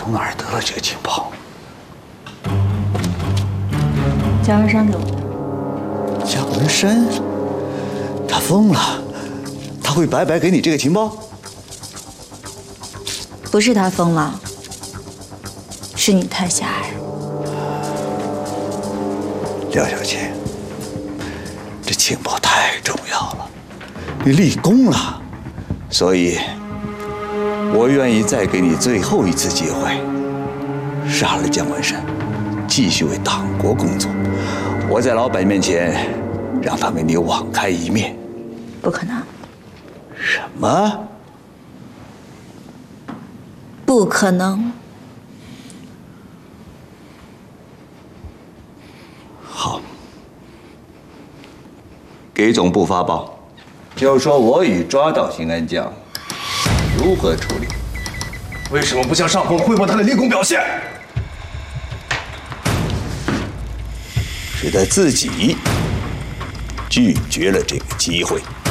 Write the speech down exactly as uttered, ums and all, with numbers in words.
从哪儿得了这个情报？ 贾文山给我的。 贾文山，他疯了，他会白白给你这个情报？ 不是他疯了，是你太狭隘。 廖小姐，这情报太重要了，你立功了，所以，我愿意再给你最后一次机会，杀了姜文山，继续为党国工作。我在老百面前，让他为你网开一面。 不可能。 什么？ 不可能。 好，给总部发报，就说我已抓到邢安江，如何处理？ 为什么不向上峰汇报他的立功表现？ 是他自己拒绝了这个机会。